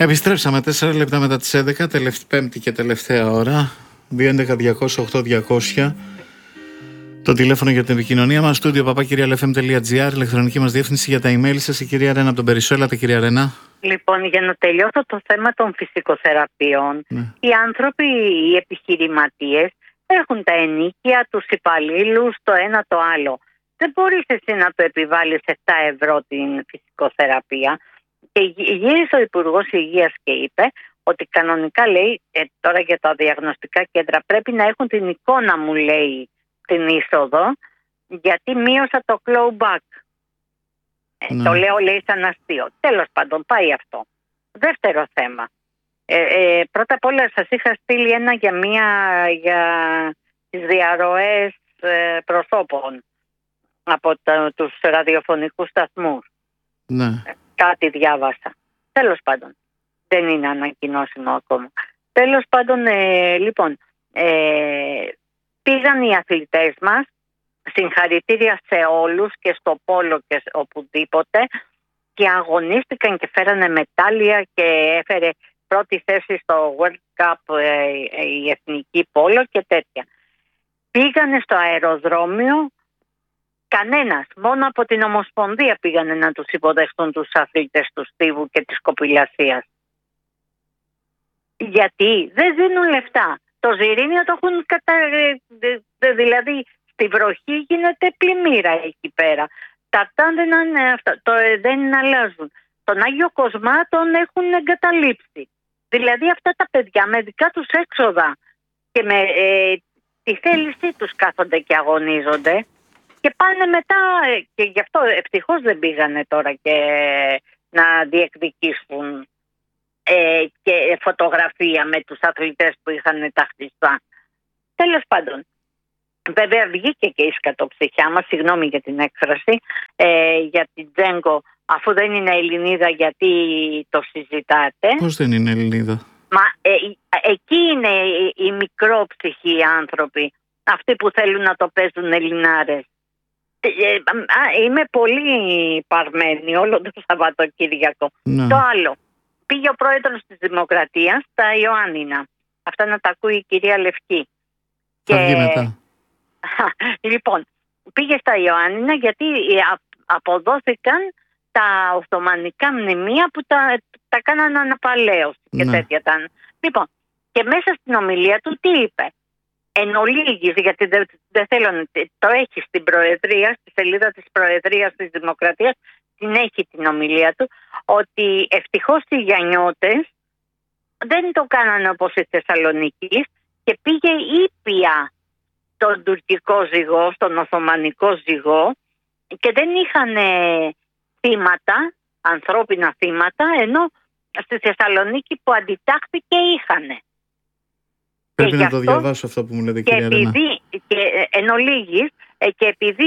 Επιστρέψαμε 4 λεπτά μετά τις 11, πέμπτη και τελευταία ώρα. 211-200-8200. Το τηλέφωνο για την επικοινωνία μας, στούντιο papakirialfm.gr, ηλεκτρονική μας διεύθυνση για τα email σας. Η κυρία Ρένα από τον Περισσό. Έλατε, κυρία Ρένα. Λοιπόν, για να τελειώσω το θέμα των φυσικοθεραπείων, οι άνθρωποι, οι επιχειρηματίες, έχουν τα ενοίκια, τους υπαλλήλους, το ένα το άλλο. Δεν μπορείς εσύ να το επιβάλλεις 7 ευρώ την φυσικοθεραπεία. Και γύρισε ο Υπουργός Υγείας και είπε ότι κανονικά, λέει, τώρα για τα διαγνωστικά κέντρα πρέπει να έχουν την εικόνα, μου λέει, την είσοδο, γιατί μείωσα το clawback. Το λέω, λέει, σαν αστείο. Τέλος πάντων, πάει αυτό. Δεύτερο θέμα. Πρώτα απ' όλα σας είχα στείλει ένα για τις διαρροές προσώπων από τους ραδιοφωνικούς σταθμούς. Ναι. Κάτι διάβασα. Τέλος πάντων, δεν είναι ανακοινώσιμο ακόμα. Τέλος πάντων, λοιπόν, πήγαν οι αθλητές μας, συγχαρητήρια σε όλους και στο πόλο και οπουδήποτε, και αγωνίστηκαν και φέρανε μετάλλια και έφερε πρώτη θέση στο World Cup η εθνική πόλο και τέτοια. Πήγανε στο αεροδρόμιο, κανένας, μόνο από την Ομοσπονδία πήγανε να τους υποδεχτούν τους αθλητές του στίβου και της κοπηλιασίας. Γιατί δεν δίνουν λεφτά. Το Ζιρήνιο το έχουν δηλαδή στη βροχή γίνεται πλημμύρα εκεί πέρα. Τα δεν αλλάζουν. Τον Άγιο Κοσμά τον έχουν εγκαταλείψει. Δηλαδή αυτά τα παιδιά με δικά τους έξοδα και με τη θέλησή τους κάθονται και αγωνίζονται και πάνε μετά, και γι' αυτό ευτυχώς δεν πήγανε τώρα και να διεκδικήσουν και φωτογραφία με τους αθλητές που είχαν τα χτιστά. Τέλος πάντων, βέβαια βγήκε και η σκατοψυχιά μας, συγγνώμη για την έκφραση, για την Τζέγκο, αφού δεν είναι Ελληνίδα, γιατί το συζητάτε. Πώς δεν είναι Ελληνίδα? Μα εκεί είναι οι μικρόψυχοι άνθρωποι, αυτοί που θέλουν να το παίζουν Ελληνάρες. Είμαι πολύ παρμένη όλο το Σαββατοκύριακο. Ναι. Το άλλο, πήγε ο πρόεδρος της Δημοκρατίας στα Ιωάννινα. Αυτά να τα ακούει η κυρία Λευκή. Θα βγει μετά. Λοιπόν, πήγε στα Ιωάννινα γιατί αποδόθηκαν τα Οθωμανικά μνημεία που τα κάνανε αναπαλαίωση και τέτοια. Λοιπόν, και μέσα στην ομιλία του τι είπε? Εν ολίγης, γιατί δεν θέλω να το έχει στην Προεδρία, στη σελίδα της Προεδρίας της Δημοκρατίας, την έχει την ομιλία του, ότι ευτυχώς οι Γιαννιώτες δεν το κάνανε όπως η Θεσσαλονίκη και πήγε ήπια στον τουρκικό ζυγό, στον Οθωμανικό ζυγό, και δεν είχαν θύματα, ανθρώπινα θύματα, ενώ στη Θεσσαλονίκη που αντιτάχθηκε είχανε. Πρέπει να το διαβάσω αυτό που μου λέτε, κυρία Ρένα. Και εν ολίγης, και επειδή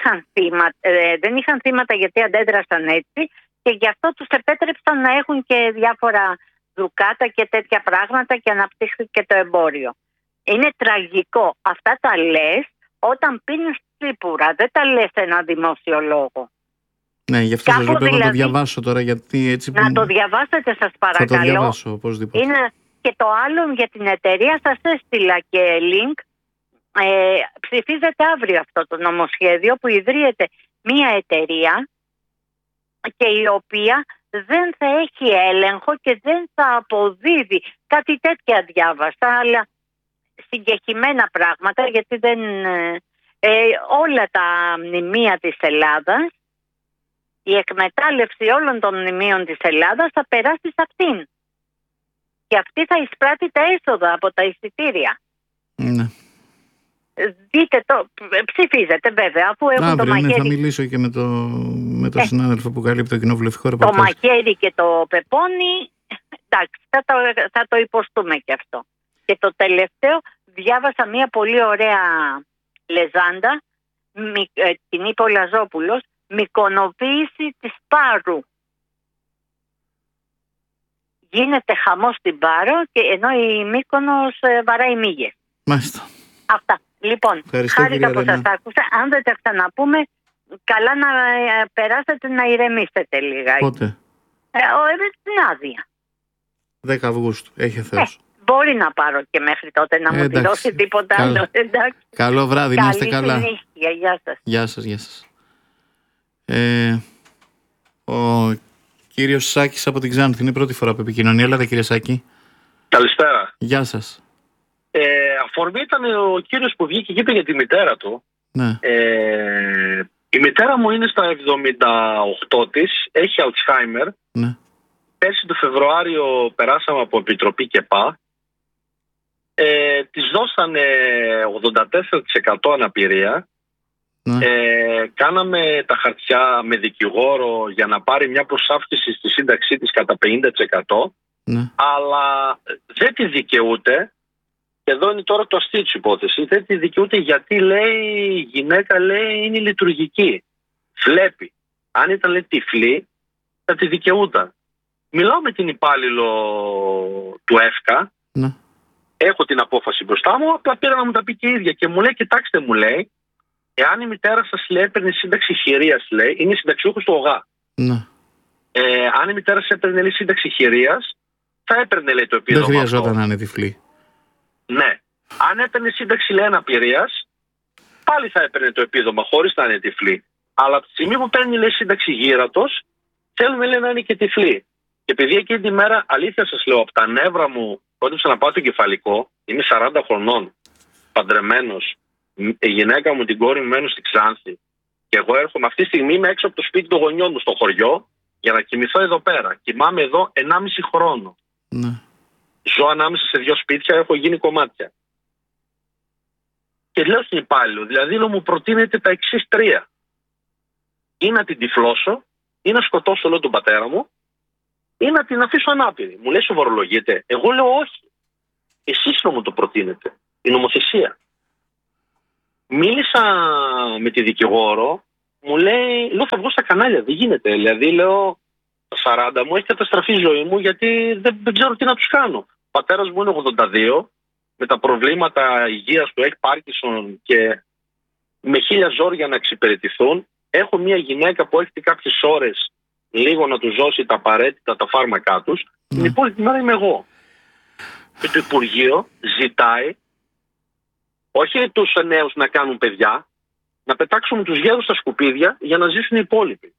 δεν είχαν θύματα γιατί αντέδρασαν έτσι, και γι' αυτό τους επέτρεψαν να έχουν και διάφορα δουκάτα και τέτοια πράγματα και αναπτύχθηκε το εμπόριο. Είναι τραγικό. Αυτά τα λες όταν πίνεις τσίπουρα, δεν τα λες σε ένα δημόσιο λόγο. Ναι, γι' αυτό σας λέω, πρέπει να το διαβάσω τώρα, γιατί έτσι που... Να το διαβάσετε, σας παρακαλώ. Θα το διαβάσω, οπωσδήποτε. Και το άλλο για την εταιρεία, σας έστειλα και link. Ψηφίζεται αύριο αυτό το νομοσχέδιο που ιδρύεται μια εταιρεία και η οποία δεν θα έχει έλεγχο και δεν θα αποδίδει. Κάτι τέτοια διάβασα, αλλά συγκεκριμένα πράγματα, γιατί δεν... όλα τα μνημεία της Ελλάδας, η εκμετάλλευση όλων των μνημείων της Ελλάδας θα περάσει σε αυτήν. Και αυτή θα εισπράττει τα έσοδα από τα εισιτήρια. Ναι. Δείτε το, ψηφίζετε βέβαια, αφού έχουν το μαχαίρι. Θα μιλήσω και με τον συνάδελφο που καλύπτει το κοινοβουλευτικό ρεπορτάζ. Το μαχαίρι και το πεπόνι, εντάξει, θα το υποστούμε και αυτό. Και το τελευταίο, διάβασα μια πολύ ωραία λεζάντα, την είπε ο Λαζόπουλος, μικονοποίηση της Πάρου. Γίνεται χαμός στην Πάρο, και ενώ η Μύκονος βαράει μύγες. Μάλιστα. Αυτά. Λοιπόν, χάρηκα που σας άκουσα. Αν δεν τα ξαναπούμε, καλά να περάσετε, να ηρεμήσετε λίγα. Πότε? Την άδεια. 10 Αυγούστου, έχει Θεός. Μπορεί να πάρω και μέχρι τότε να μου τη δώσει τίποτα άλλο. Εντάξει. Καλό βράδυ, να είστε καλά. Καλή συνέχεια, γεια σας. Γεια σας, γεια σας. Ο κύριος Σάκης από την Ξάνθη, είναι η πρώτη φορά που επικοινωνεί. Έλατε κύριε Σάκη. Καλησπέρα. Γεια σας. Αφορμή ήταν ο κύριος που βγήκε και είπε για τη μητέρα του. Ναι. Η μητέρα μου είναι στα 78 της, έχει Αλτσχάιμερ. Ναι. Πέρσι το Φεβρουάριο περάσαμε από Επιτροπή ΚΕΠΑ. Της δώσανε 84% αναπηρία. Ναι. Κάναμε τα χαρτιά με δικηγόρο για να πάρει μια προσάυξηση στη σύνταξή της κατά 50%. Ναι. Αλλά δεν τη δικαιούται. Και εδώ είναι τώρα το αστείο της υπόθεσης. Δεν τη δικαιούται γιατί λέει η γυναίκα είναι λειτουργική. Βλέπει. Αν ήταν λέει τυφλή θα τη δικαιούταν. Μιλάω με την υπάλληλο του ΕΦΚΑ. Ναι. Έχω την απόφαση μπροστά μου. Απλά πήρα να μου τα πει και η ίδια. Και μου λέει, κοιτάξτε, μου λέει, εάν η μητέρα σας λέει έπαιρνε σύνταξη χειρίας, λέει, είναι συνταξιούχος του ΟΓΑ. Ναι. Αν η μητέρα σας έπαιρνε λέει, σύνταξη χειρίας, θα έπαιρνε λέει το επίδομα. Δεν χρειαζόταν να είναι τυφλή. Ναι. Αν έπαιρνε σύνταξη λέει αναπηρίας, πάλι θα έπαιρνε το επίδομα χωρίς να είναι τυφλή. Αλλά από τη στιγμή που παίρνει λέει σύνταξη γύρατος, θέλουμε λέει να είναι και τυφλή. Και επειδή εκείνη τη μέρα, αλήθεια σας λέω, από τα νεύρα μου, κόντυψα να πάω στο κεφαλικό, είμαι 40 χρονών, παντρεμένος, η γυναίκα μου, την κόρη μου μένουν στη Ξάνθη. Και εγώ έρχομαι αυτή τη στιγμή, είμαι έξω από το σπίτι των γονιών μου στο χωριό, για να κοιμηθώ εδώ πέρα. Κοιμάμαι εδώ 1,5 χρόνο. Ναι. Ζω ανάμεσα σε 2 σπίτια, έχω γίνει κομμάτια. Και λέω στην υπάλληλο, δηλαδή μου προτείνετε τα εξής 3. Ή να την τυφλώσω, ή να σκοτώσω λέω τον πατέρα μου, ή να την αφήσω ανάπηρη. Μου λέει, σοβαρολογείτε. Εγώ λέω όχι. Εσείς να μου το προτείνετε. Η νομοθεσία. Μίλησα με τη δικηγόρο, μου λέει, λέω θα βγω στα κανάλια, δεν γίνεται. Δηλαδή λέω, στα 40 μου έχει καταστραφεί η ζωή μου γιατί δεν ξέρω τι να τους κάνω. Ο πατέρας μου είναι 82, με τα προβλήματα υγείας του, έχει Πάρκινσον και με 1000 ζόρια να εξυπηρετηθούν. Έχω μια γυναίκα που έχει κάποιες ώρες λίγο να τους δώσει τα απαραίτητα τα φάρμακά τους. Την υπόλοιπη μέρα είμαι εγώ. Και το Υπουργείο ζητάει όχι τους νέους να κάνουν παιδιά, να πετάξουμε τους γέρους στα σκουπίδια για να ζήσουν οι υπόλοιποι.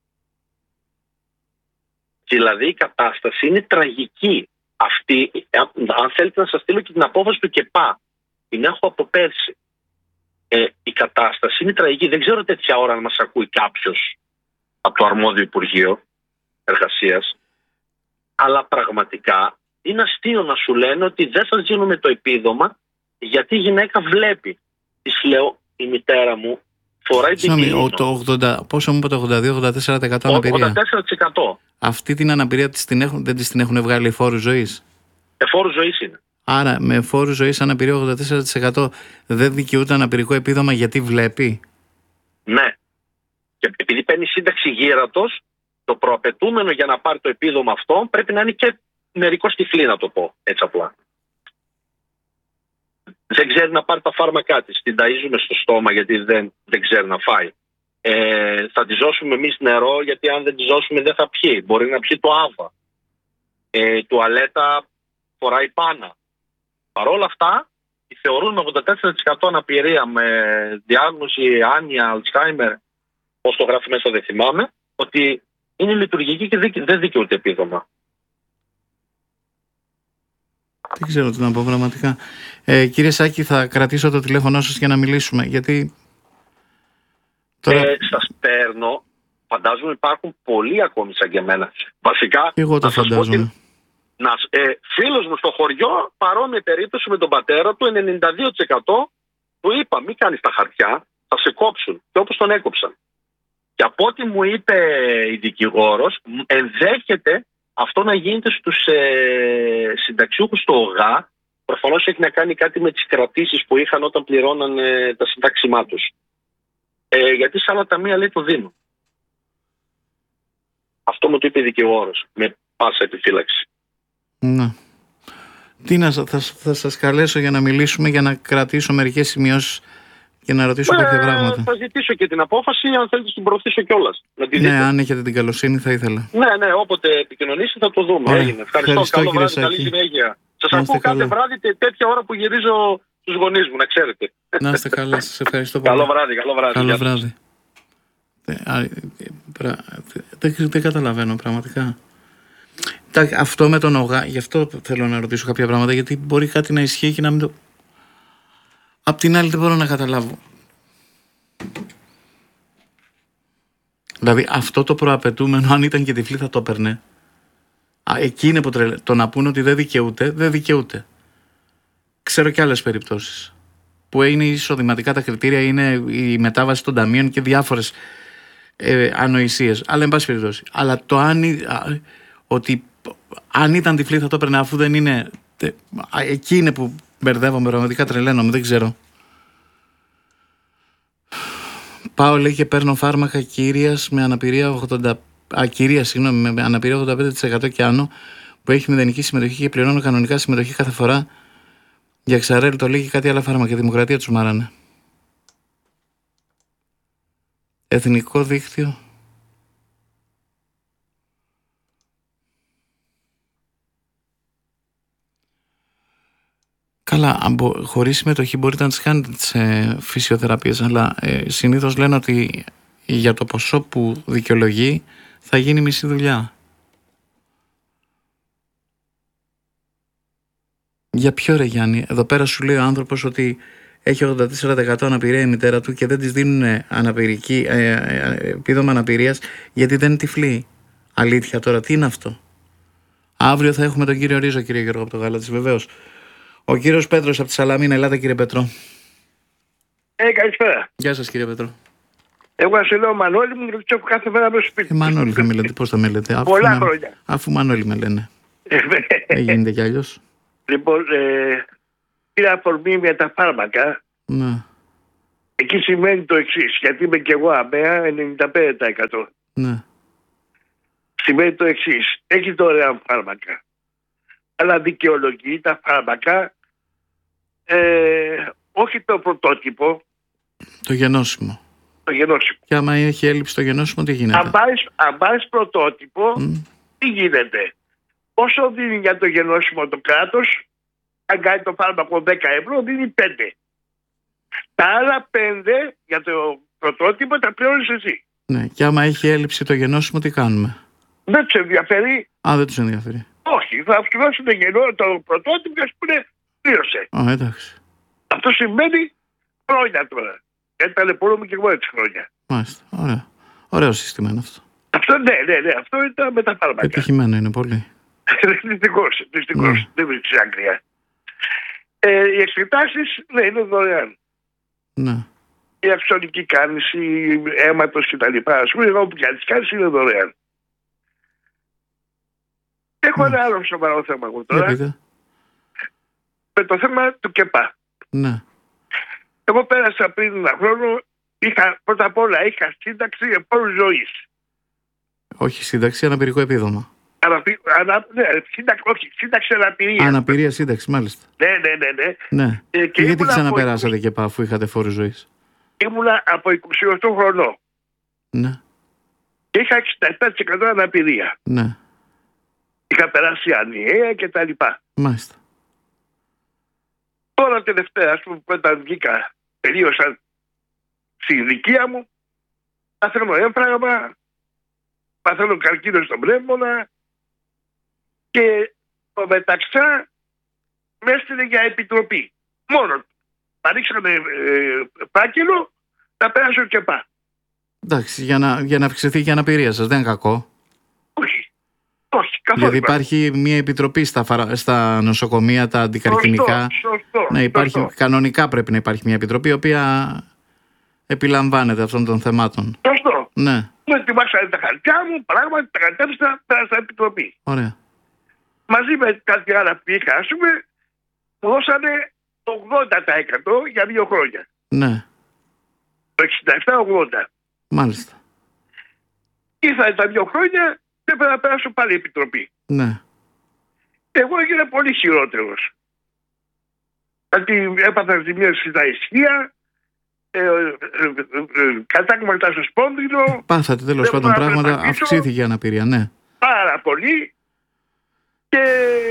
Δηλαδή η κατάσταση είναι τραγική. Αυτή, αν θέλετε να σας στείλω και την απόφαση του ΚΕΠΑ, την έχω από πέρσι. Η κατάσταση είναι τραγική. Δεν ξέρω τέτοια ώρα να μας ακούει κάποιος από το αρμόδιο Υπουργείο Εργασίας, αλλά πραγματικά είναι αστείο να σου λένε ότι δεν σας δίνουμε το επίδομα γιατί η γυναίκα βλέπει. Της λέω, η μητέρα μου φοράει την πυρήνα. Πόσο μου είπε το 82-84% αναπηρία. 84%. Αυτή την αναπηρία δεν της την έχουν βγάλει φόρους ζωής. Φόρους ζωής είναι. Άρα με φόρους ζωής αναπηρία 84% δεν δικαιούται αναπηρικό επίδομα γιατί βλέπει. Ναι. Και επειδή παίρνει σύνταξη γύρατος, το προαπαιτούμενο για να πάρει το επίδομα αυτό πρέπει να είναι και μερικώς τυφλή, να το πω έτσι απλά. Δεν ξέρει να πάρει τα φάρμακά της. Την ταΐζουμε στο στόμα γιατί δεν ξέρει να φάει. Θα της δώσουμε εμείς νερό γιατί αν δεν της δώσουμε δεν θα πιει. Μπορεί να πιει το άβα. Η τουαλέτα φοράει πάνα. Παρ' όλα αυτά τη θεωρούν με 84% αναπηρία, με διάγνωση άνοια, Αλτσχάιμερ, πώς το γράφει μέσα δεν θυμάμαι, ότι είναι λειτουργική και δεν δικαιούται επίδομα. Δεν ξέρω τι να πω πραγματικά. Κύριε Σάκη, θα κρατήσω το τηλέφωνό σας για να μιλήσουμε, γιατί τώρα... Σας παίρνω, φαντάζομαι υπάρχουν πολλοί ακόμη σαν και εμένα. Βασικά, εγώ το φαντάζομαι. Φίλος μου στο χωριό, παρόμοια περίπτωση με τον πατέρα του, 92% του είπα μην κάνεις τα χαρτιά, θα σε κόψουν. Και όπως τον έκοψαν. Και από ό,τι μου είπε η δικηγόρος, ενδέχεται αυτό να γίνεται στους συνταξιούχους του ΟΓΑ. Προφανώς έχει να κάνει κάτι με τις κρατήσεις που είχαν όταν πληρώνανε τα συντάξιμά τους. Γιατί σε άλλα ταμεία λέει το δίνω. Αυτό μου το είπε η δικηγόρος, με πάσα επιφύλαξη. Ναι. Θα σας καλέσω για να μιλήσουμε, για να κρατήσω μερικές σημειώσεις και να ρωτήσω κάποια πράγματα. Θα ζητήσω και την απόφαση, αν θέλετε την προωθήσω κιόλας. Ναι, αν έχετε την καλοσύνη θα ήθελα. Ναι, όποτε επικοινωνήσει θα το δούμε. Ωραία. Έγινε. Ευχαριστώ. Καλό βράδυ, καλή συνέχεια. Σας ακούω κάθε βράδυ τέτοια ώρα που γυρίζω στους γονείς μου, να ξέρετε. Να είστε καλά, σας ευχαριστώ πολύ. Καλό βράδυ, καλό βράδυ. Καλό βράδυ. Δεν καταλαβαίνω πραγματικά. Αυτό με τον ΟΓΑ, γι' αυτό θέλω να ρωτήσω κάποια πράγματα, γιατί μπορεί κάτι να ισχύει και να μην το... Απ' την άλλη δεν μπορώ να καταλάβω. Δηλαδή αυτό το προαπαιτούμενο, αν ήταν και τυφλή θα το έπαιρνε. Εκεί είναι που το να πούνε ότι δεν δικαιούται. Ξέρω και άλλες περιπτώσεις που είναι εισοδηματικά τα κριτήρια, είναι η μετάβαση των ταμείων και διάφορες ανοησίες. Αλλά εν πάση περιπτώσει. Αλλά το ότι αν ήταν τυφλή θα το έπαιρνε, αφού δεν είναι. Εκεί είναι που μπερδεύομαι, πραγματικά τρελαίνομαι, δεν ξέρω. Πάω, λέει, και παίρνω φάρμακα κυρίας με αναπηρία 85% και άνω, που έχει μηδενική συμμετοχή και πληρώνω κανονικά συμμετοχή κάθε φορά. Για Ξαρέλ το λέει και κάτι άλλα φάρμακα. Δημοκρατία τους μάρανε. Εθνικό δίκτυο. Καλά, χωρίς συμμετοχή μπορείτε να τις κάνετε τις φυσιοθεραπείες, αλλά συνήθως λένε ότι για το ποσό που δικαιολογεί θα γίνει μισή δουλειά. Για ποιο, ρε Γιάννη? Εδώ πέρα σου λέει ο άνθρωπος ότι έχει 84% αναπηρία η μητέρα του και δεν της δίνουν επίδομα αναπηρίας γιατί δεν είναι τυφλή. Αλήθεια τώρα, τι είναι αυτό? Αύριο θα έχουμε τον κύριο Ρίζο, κύριε Γιώργο, από το Γάλατης, βεβαίως. Ο κύριος Πέτρος από τη Σαλαμίνα. Ελάτε, κύριε Πέτρο. Καλησπέρα. Γεια σας, κύριε Πέτρο. Εγώ σας λέω Μανώλη, μου ρωτήσω κάθε μέρα από το σπίτι. Μανώλη θα με λέτε, πώς θα με λέτε? Πολλά χρόνια. Αφού Μανώλη με λένε. Δεν γίνεται κι αλλιώς. Λοιπόν, πήρα αφορμή με τα φάρμακα. Ναι. Εκεί σημαίνει το εξής, γιατί είμαι και εγώ αμαία 95%. Ναι. Σημαίνει το εξής, έχει δωρεάν φάρμακα, αλλά δικαιολογεί τα φάρμακα, όχι το πρωτότυπο. Το γενώσιμο. Το γενώσιμο. Και άμα έχει έλλειψη το γενώσιμο, τι γίνεται? Αν πάρεις πρωτότυπο, τι γίνεται? Όσο δίνει για το γενώσιμο το κράτος, αν κάνει το φάρμακο 10 ευρώ, δίνει 5. Τα άλλα 5 για το πρωτότυπο τα πληρώνεις εσύ. Ναι, και άμα έχει έλλειψη το γενώσιμο, τι κάνουμε? Δεν τους ενδιαφέρει. Δεν τους ενδιαφέρει. Όχι, θα αυξηρώσει το πρωτότυπο και ας πούνε πλήρωσε. Εντάξει. Αυτό σημαίνει χρόνια τώρα. Γιατί ταλαιπωρούμε και εγώ έτσι χρόνια. Μάλιστα. Ωραία. Ωραίο σύστημα είναι αυτό. Αυτό ναι. Αυτό ήταν με τα φάρμακα. Επιτυχημένο είναι πολύ. Δυστυχώς. Δεν βρίσκεις άκρια. Οι εξετάσεις είναι δωρεάν. Ναι. Η αξονική κάρνηση, αίματος κτλ. Ας πούμε, εγώ που και αν τις κάνεις είναι δωρεάν. Έχω ένα άλλο σοβαρό θέμα εγώ τώρα. Με το θέμα του ΚΕΠΑ. Ναι. Εγώ πέρασα πριν ένα χρόνο, πρώτα απ' όλα είχα σύνταξη επόρου ζωής. Όχι σύνταξη, αναπηρικό επίδομα. Σύνταξη αναπηρία. Αναπηρία, σύνταξη, μάλιστα. Ναι. Και γιατί ξαναπεράσατε και αφού είχατε φόρους ζωής? Ήμουνα από 28 χρονών. Ναι. Και είχα 67% αναπηρία. Ναι. Είχα περάσει ανιαία και τα λοιπά. Μάλιστα. Τώρα τελευταία, ας πούμε, όταν βγήκα, τελείωσα στη ηλικία μου, παθαίνω έμφραγμα, παθαίνω καρκίνο στον πνεύμονα και το μεταξά με έστειλε για επιτροπή. Μόνο του. Παρήξαμε φάκελο, να πέρασε ο ΚΕΠΑ. Εντάξει, για να αυξηθεί και η αναπηρία σας, δεν είναι κακό. Όχι, καθόλου. Γιατί υπάρχει μια επιτροπή στα νοσοκομεία, τα αντικαρκινικά. Σωστό. Ναι, κανονικά πρέπει να υπάρχει μια επιτροπή η οποία επιλαμβάνεται αυτών των θεμάτων. Σωστό. Ναι. Μου ετοιμάσανε τα χαρτιά μου, πράγματι τα κατέφυσα, πέρασα επιτροπή. Ωραία. Μαζί με κάτι άλλα που είχα, ας πούμε, μου δώσανε 80% για 2 χρόνια. Ναι. Το 67-80. Μάλιστα. Ήρθα τα 2 χρόνια και έπρεπε να πέρασω πάλι επιτροπή. Ναι. Εγώ έγινα πολύ χειρότερος. Γιατί έπαθα ζημίες στα ισχύα, κατάγματα στο σπόνδυλο. Πάθατε τέλος δεν πάντων μπορώ να πράγματα, περπατήσω. αυξήθηκε η αναπηρία, ναι. Πάρα πολύ. Και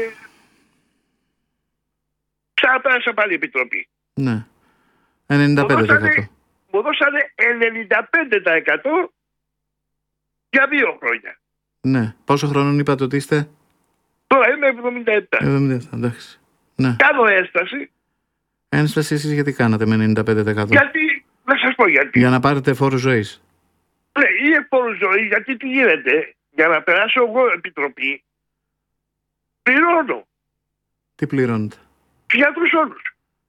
ξαναπέρασα πάλι επιτροπή. Ναι. 95%. Μου δώσανε 95% για 2 χρόνια. Ναι. Πόσο χρονών είπατε ότι είστε? Τώρα είμαι 77. 77, εντάξει. Ναι. Κάνω ένσταση. Ένσταση εσείς γιατί κάνατε με 95%? Γιατί, να σας πω γιατί. Για να πάρετε φόρο ζωής. Ναι, είναι φόρο ζωή, γιατί τι γίνεται. Για να περάσω εγώ επιτροπή, πληρώνω Τι πληρώνετε? τους γιατρούς όλους.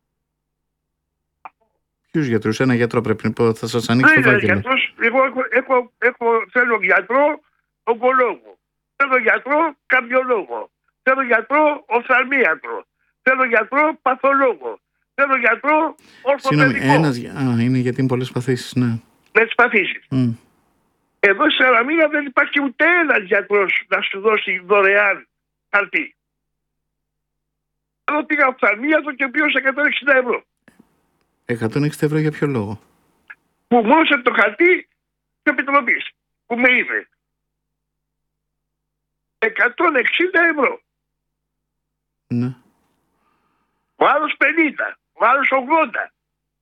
Ποιους γιατρούς? Ένα γιατρό πρέπει να πω, θα σας ανοίξει το Δεν είναι φάκελο. γιατρός. Εγώ θέλω γιατρό ογκολόγο. Θέλω γιατρό καρδιολόγο. Θέλω γιατρό οφθαλμίατρο. Θέλω γιατρό παθολόγο. Θέλω γιατρό Συγγνώμη, ορθοπαιδικό. είναι γιατί είναι πολλές παθήσεις, ναι. Με τις παθήσεις. Μμ. Εδώ σε Σαλαμίνα δεν υπάρχει ούτε ένας γιατρός να σου δώσει δωρεάν χαρτί. Εδώ πήγα οφθαλμίατρο και πλήρωσα 160 ευρώ. 160 ευρώ για ποιο λόγο? Που μου έδωσε το χαρτί της επιτροπής. Που με είπε 160 ευρώ. Ναι. Ο άλλος 50. Ο άλλος 80.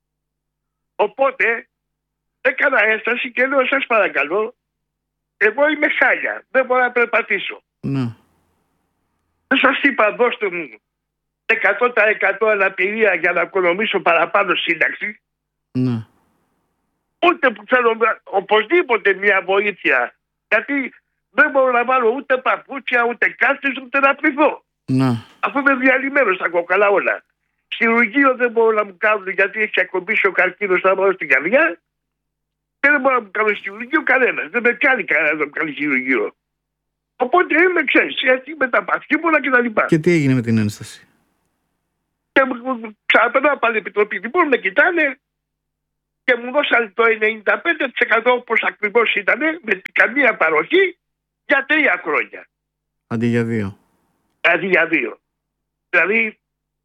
Οπότε έκανα ένσταση και λέω σας παρακαλώ, εγώ είμαι χάλια. Δεν μπορώ να περπατήσω. Ναι. Δεν σας είπα δώστε μου 100% αναπηρία για να οικονομήσω παραπάνω σύνταξη. Ναι. Ούτε που θέλω οπωσδήποτε μια βοήθεια. Γιατί δεν μπορώ να βάλω ούτε παπούτσια, ούτε κάρτες, ούτε να πληθώ. Ναι. Αφού είμαι διαλυμένος, τα κόκαλα όλα. Χειρουργείο δεν μπορώ να μου κάνουν γιατί έχει ακομπήσει ο καρκίνος να βάλω στην καρδιά. Και δεν μπορώ να μου κάνω χειρουργείο κανένας. Δεν με κάνει κανένας να μου κάνει χειρουργείο. Οπότε είμαι, ξέρεις, έτσι με τα παθήπονα και τα λοιπά. Και τι έγινε με την ένσταση? Και μου ξαναπερνάω πάλι επιτροπή. Λοιπόν, με κοιτάνε και μου δώσαν το 95% όπως ακριβώς ήταν, με καμία παροχή, για 3 χρόνια. Αντί για 2. Αντί για 2. Δηλαδή,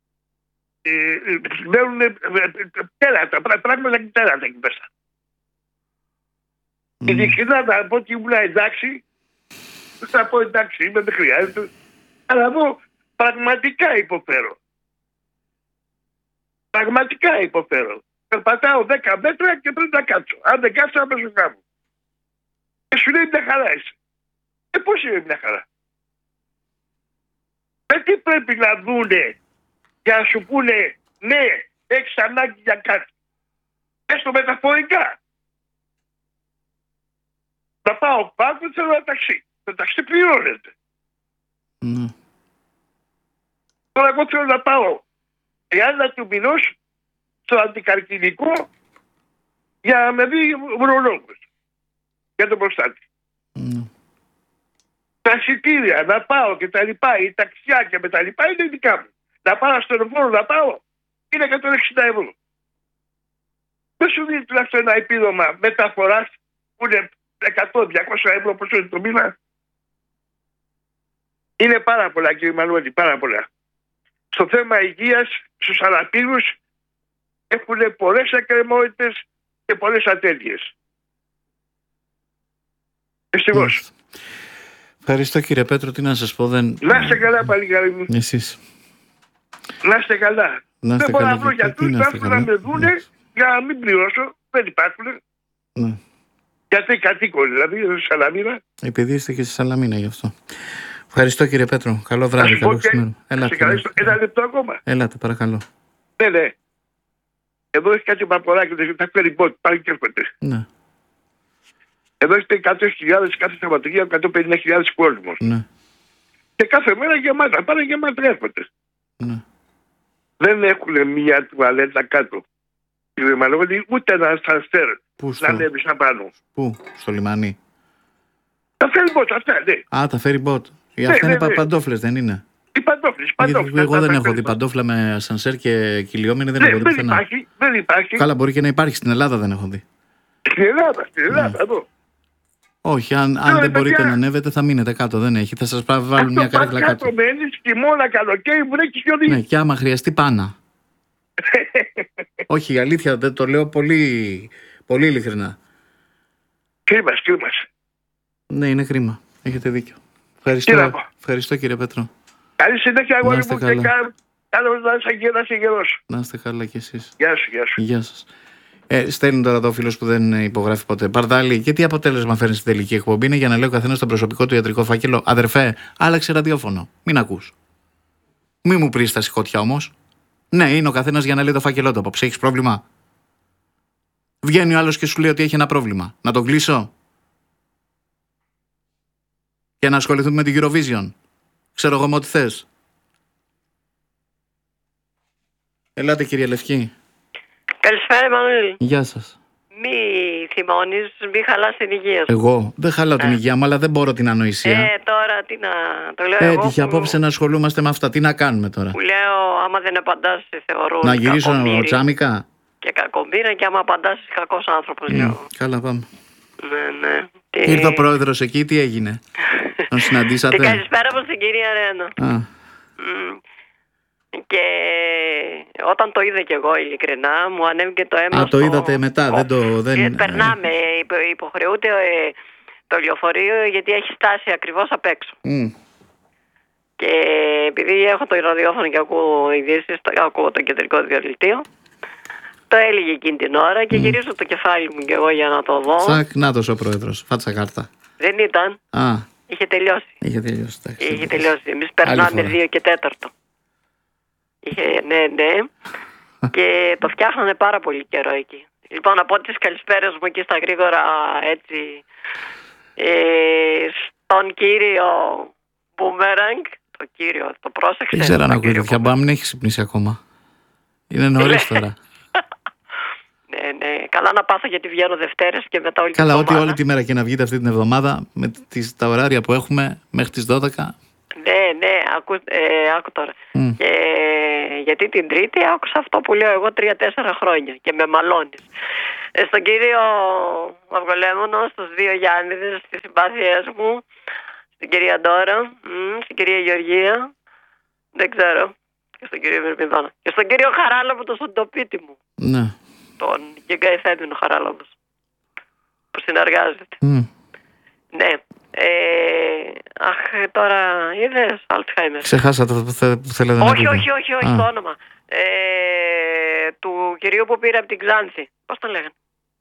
μένουν τέρατα, πράγματα και τέρατα εκεί μέσα. Ειλικρινά να πω ότι ήμουν εντάξει, θα πω εντάξει, δεν χρειάζεται, αλλά εγώ πραγματικά υποφέρω. Πραγματικά υποφέρω. Περπατάω 10 μέτρα και πρέπει να κάτσω. Αν δεν κάτσω, θα πέσω κάτω. Και σου λέει μια χαρά είσαι. Πώς είναι μια χαρά? Τι πρέπει να δούνε για να σου πούνε ναι, έχεις ανάγκη για κάτι? Έστω μεταφορικά. Να πάω πάνω, θέλω ένα ταξί. Το ταξί πληρώνεται. Ναι. Τώρα εγώ θέλω να πάω 30 του μηνός στο αντικαρκυνικό για να με δει ουρολόγος για τον προστάτη. Ναι. Τα εισιτήρια να πάω και τα λοιπά, η ταξιά και με τα λοιπά είναι δικά μου. Να πάω στο αεροπόρο να πάω είναι 160 ευρώ. Δεν σου δίνει τουλάχιστον ένα επίδομα μεταφοράς που είναι 100-200 ευρώ πόσο είναι το μήνα? Είναι πάρα πολλά, κύριε Μανουέλη, πάρα πολλά. Στο θέμα υγείας, στους αναπήρους έχουν πολλές εκκρεμότητες και πολλές ατέλειες. Ευτυχώς. Ευχαριστώ κύριε Πέτρο, τι να σας πω, δεν... Να είστε καλά παλικάρι μου. Εσείς. Να είστε καλά. Να είστε Δεν μπορώ καλά να βρω και γιατρούς τι που να είστε έρθουν να καλά. με δούνε για να μην πληρώσω. Δεν υπάρχουν. Ναι. Γιατί κατοίκω δηλαδή, στη Σαλαμίνα. Επειδή είστε και στη Σαλαμίνα γι' αυτό. Ευχαριστώ κύριε Πέτρο. Καλό Να βράδυ, σου πω καλό και- ξημέρωμα. σε Ελάτε, καλέσω. Ένα λεπτό ακόμα. ελάτε, παρακαλώ. Ναι, ναι. Εδώ έχει κάτι παποράκι, δεν θα φέρει πότε, πάλι και έρχονται. Ναι, Εδώ έχετε 100.000 κάθε Σαββατοκύριακο, 150.000 κόσμος. ναι, Και κάθε μέρα γεμάτα, πάνε γεμάτα έρχονται. ναι. Δεν έχουν μια τουαλέτα κάτω. Κύριε Μανώλη, ούτε ένα ασανσέρ Πού να στο, ανέβει απάνω. πού, στο λιμάνι? Τα φέρει πότε αυτά, ναι. Α, τα φέρει μπότ. Αυτά ναι, είναι ναι. παντόφλες, δεν είναι? Οι παντόφλες, Γιατί παντόφλες. εγώ δεν τα έχω φέρει δει παντόφλες. παντόφλα με ασανσέρ και κυλιόμενη, δεν Ναι, έχω δει δεν πουθενά. υπάρχει, δεν υπάρχει. Καλά, μπορεί και να υπάρχει στην Ελλάδα, δεν έχω δει. Στην Ελλάδα, εδώ. Όχι, αν δεν παιδιά. μπορείτε να ανέβετε, θα μείνετε κάτω. Δεν έχει. Θα σας βάλουν μια Αυτό καρέκλα κάτω. μένεις χειμώνα, καλοκαίρι, βρέχει χιονίζει. Ναι, και άμα χρειαστεί πάνα. Όχι, η αλήθεια, δεν το λέω πολύ, πολύ ειλικρινά. Κρίμα. Ναι, είναι κρίμα. Έχετε δίκιο. Ευχαριστώ κύριε Πέτρο. Καλή συνέχεια, αγόρι μου, καλά. και καλό να είσαι γερός. Να είστε καλά κι εσείς. Γεια σου. Γεια σας. Στέλνει τώρα εδώ ο φίλος που δεν υπογράφει ποτέ. Παρδάλη, και τι αποτέλεσμα φέρνει στην τελική εκπομπή? Είναι για να λέει ο καθένας στον προσωπικό του ιατρικό φάκελο. Αδερφέ, άλλαξε ραδιόφωνο. Μην ακούς. Μη μου πρεις τα σηκώτια όμως. Ναι, είναι ο καθένας για να λέει το φάκελό του απόψε. Έχεις πρόβλημα? Βγαίνει ο άλλος και σου λέει ότι έχει ένα πρόβλημα. Να τον κλείσω? Και να ασχοληθούμε με την Eurovision? Ξέρω εγώ με ό,τι θες. Ελάτε κύριε Λευκή. Καλησπέρα, Εμμανουήλ. Γεια σας. Μη θυμώνεις, μη χαλάς την υγεία σου. Εγώ δεν χαλάω την υγεία μου, αλλά δεν μπορώ την ανοησία. Τώρα τι να το λέω εγώ. Έτυχε απόψε να ασχολούμαστε με αυτά. Τι να κάνουμε τώρα? Που λέω, άμα δεν απαντάς, σε θεωρώ να γυρίσω τσάμικα. Και κακομοίρα, και άμα απαντάς, είσαι κακός άνθρωπος, λέω. Καλά, πάμε. Ναι. Ήρθε ο πρόεδρος εκεί, τι έγινε? Τον συναντήσατε? Και καλησπέρα από την κυρία Ρένα. Και όταν το είδα κι εγώ ειλικρινά, μου ανέβηκε το αίμα. Το είδατε μετά, περνάμε, υποχρεούται το λεωφορείο γιατί έχει στάσει ακριβώς απ' έξω. Και επειδή έχω το ραδιόφωνο και ακούω ειδήσεις, ακούω το κεντρικό διαδελτίο, το έλεγε εκείνη την ώρα και γυρίζω το κεφάλι μου κι εγώ για να το δω. Νάτος ο πρόεδρος, φάτσα κάρτα. Δεν ήταν. Είχε τελειώσει. Είχε τελειώσει. Εμείς περνάμε 2 και 4. Ναι. Και το φτιάχνανε πάρα πολύ καιρό εκεί. Λοιπόν, από τις καλησπέρες μου εκεί στα γρήγορα, έτσι, στον κύριο Μπούμεραγκ, το πρόσεξε. Δεν ξέρω αν ακούει τέτοια μπαμ, μην έχει ξυπνήσει ακόμα. Είναι νωρίς τώρα. Ναι. Καλά να πάθω γιατί βγαίνω Δευτέρες και μετά όλη την εβδομάδα. Καλά, ό,τι όλη τη μέρα και να βγείτε αυτή την εβδομάδα με τα ωράρια που έχουμε μέχρι τις 12. Ναι, άκου τώρα. Και γιατί την Τρίτη άκουσα αυτό που λέω εγώ 3-4 χρόνια και με μαλώνεις. Στον κύριο Αυγολέμονο, στους 2 Γιάννηδες, στις συμπάθειές μου, στην κυρία Ντόρα, στην κυρία Γεωργία, δεν ξέρω, και στον κύριο Μυρμηδόνα. Και στον κύριο Χαράλαμπο, τον σοντοπίτη μου. Ναι. Τον Γεγκα Εφέμινο Χαράλαμπος, που συνεργάζεται. Ναι. Τώρα είδες Αλτσχάιμερ. Ξεχάσατε που θέλετε να πείτε. Όχι το όνομα. Του κυρίου που πήρε από την Ξάνθη. Πώς τον λέγανε?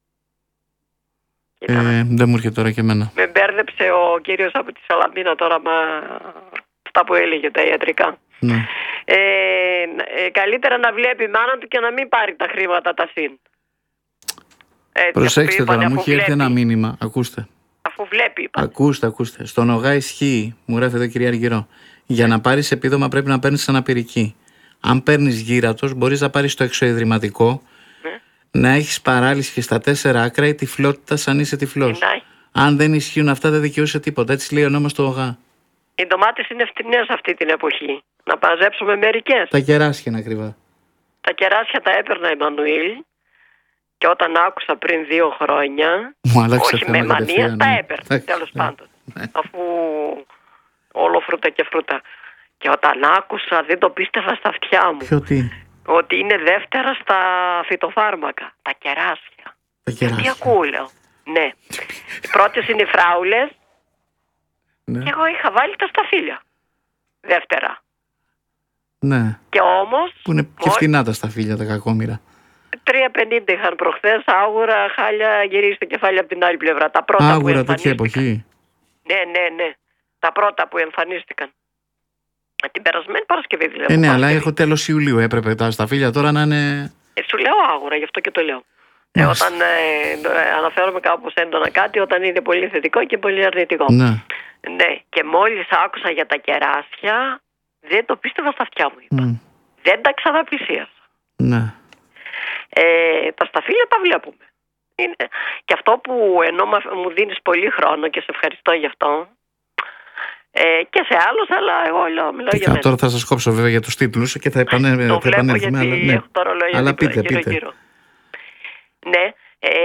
Δεν μου έρχεται τώρα και εμένα. Με μπέρδεψε ο κύριος από τη Σαλαμίνα τώρα με αυτά που έλεγε τα ιατρικά. Ναι. Καλύτερα να βλέπει η μάνα του και να μην πάρει τα χρήματα τα συν. Προσέξτε τώρα, μου έχει έρθει ένα μήνυμα. Ακούστε. Αφού βλέπει. Ακούστε. Στον ΟΓΑ ισχύει, μου γράφει εδώ κυρία Αργυρό, για να πάρεις επίδομα πρέπει να παίρνεις αναπηρική. Αν παίρνεις γύρατος, μπορείς να πάρεις το εξωεδρηματικό, να έχεις παράλυση και στα 4 άκρα η τυφλότητα σαν είσαι τυφλός. Αν δεν ισχύουν αυτά, δεν δικαιούσε τίποτα. Έτσι λέει ο νόμος του ΟΓΑ. Οι ντομάτες είναι φτηνές αυτή την εποχή. Να μαζέψουμε μερικές. Τα κεράσια είναι ακριβά. Τα κεράσια τα έπαιρνα Εμμανουήλ. Και όταν άκουσα πριν 2 χρόνια, όχι με μανία, τα έπαιρνα, τέλος πάντων. Αφού όλο φρούτα και φρούτα. Και όταν άκουσα, δεν το πίστευα στα αυτιά μου. Ότι είναι δεύτερα στα φυτοφάρμακα. Τα κεράσια. Τι ακούω, λέω. Ναι. Οι πρώτες είναι οι φράουλες. Και εγώ είχα βάλει τα σταφύλια. Δεύτερα. Ναι. Και όμως... Που είναι και φτηνά τα σταφύλια, τα κακόμοιρα. 3,50 είχαν προχθές, άγουρα, χάλια, γυρίσει το κεφάλι από την άλλη πλευρά. Τα πρώτα άγουρα, που εμφανίστηκαν. Άγουρα, τέτοια εποχή. Ναι. Τα πρώτα που εμφανίστηκαν. Την περασμένη Παρασκευή δηλαδή. Ναι, αλλά έχω τέλος Ιουλίου. Έπρεπε τα σταφύλια τώρα να είναι. Σου λέω άγουρα, γι' αυτό και το λέω. Όταν αναφέρομαι κάπως έντονα κάτι, όταν είναι πολύ θετικό και πολύ αρνητικό. Ναι. Και μόλις άκουσα για τα κεράσια, δεν το πίστευα στα αυτιά μου. Είπα. Δεν τα ξαναπλησίασα. Ναι. Τα σταφύλια τα βλέπουμε. Και αυτό που ενώ μου δίνεις πολύ χρόνο και σε ευχαριστώ γι' αυτό, και σε άλλους, αλλά εγώ μιλάω για μένα. Τώρα θα σας κόψω βέβαια για τους τίτλους και θα επανέλθουμε. Γιατί έχω το ρολόι αλλά πείτε. Γύρω. Ναι,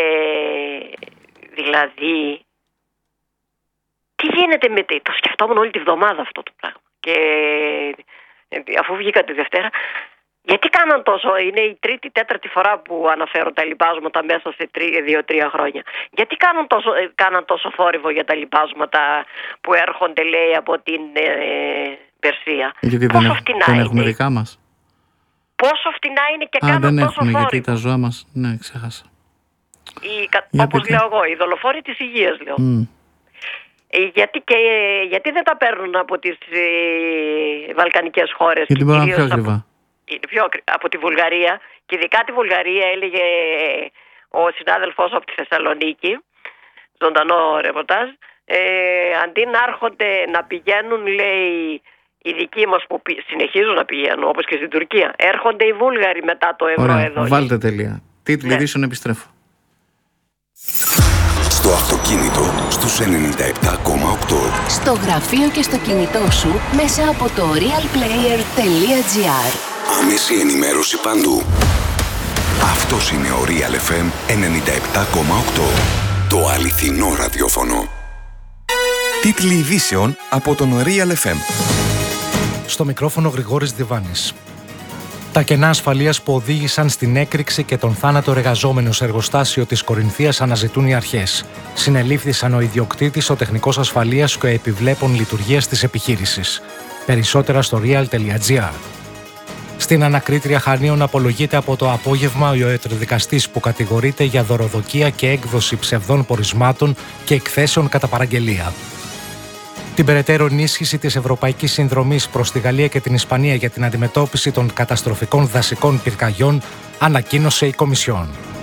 δηλαδή τι γίνεται με το σκεφτόμουν όλη τη βδομάδα αυτό το πράγμα. Και αφού βγήκα τη Δευτέρα, Γιατί κάναν τόσο, είναι η τρίτη, τέταρτη φορά που αναφέρω τα λιπάσματα μέσα σε 2-3 χρόνια. Γιατί κάναν τόσο θόρυβο για τα λιπάσματα που έρχονται, λέει, από την Περσία? Γιατί δεν έχουμε δικά μας. Πόσο φτηνά είναι και κάναν δεν τόσο έχουμε, θόρυβο. γιατί τα ζώα μας, ναι, ξέχασα. Όπως λέω εγώ, οι δολοφόνοι της υγείας, λέω. Γιατί δεν τα παίρνουν από τις βαλκανικές χώρες? Γιατί μπορεί να είναι πιο ακριβά. Από τη Βουλγαρία, και ειδικά τη Βουλγαρία, έλεγε ο συνάδελφός από τη Θεσσαλονίκη, ζωντανό ρεπορτάζ, αντί να έρχονται να πηγαίνουν, λέει, οι δικοί μας που συνεχίζουν να πηγαίνουν, όπως και στην Τουρκία, έρχονται οι Βούλγαροι μετά το ευρώ. Ωραία, εδώ. βάλτε τελεία. Τίτλοι ειδήσεων, επιστρέφω. Στο αυτοκίνητο στους 97,8. Στο γραφείο και στο κινητό σου μέσα από το realplayer.gr. Άμεση ενημέρωση παντού. Αυτός είναι ο Real FM 97,8. Το αληθινό ραδιόφωνο. Τίτλοι ειδήσεων από τον Real FM. Στο μικρόφωνο Γρηγόρης Διβάνης. Τα κενά ασφαλείας που οδήγησαν στην έκρηξη και τον θάνατο εργαζόμενου σε εργοστάσιο της Κορινθίας αναζητούν οι αρχές. Συνελήφθησαν ο ιδιοκτήτης, ο τεχνικός ασφαλείας και ο επιβλέπων λειτουργίας της επιχείρησης. Περισσότερα στο real.gr. Στην ανακρίτρια Χανίων απολογείται από το απόγευμα ο ιατροδικαστής που κατηγορείται για δωροδοκία και έκδοση ψευδών πορισμάτων και εκθέσεων κατά παραγγελία. Την περαιτέρω ενίσχυση της Ευρωπαϊκής Συνδρομής προς τη Γαλλία και την Ισπανία για την αντιμετώπιση των καταστροφικών δασικών πυρκαγιών ανακοίνωσε η Κομισιόν.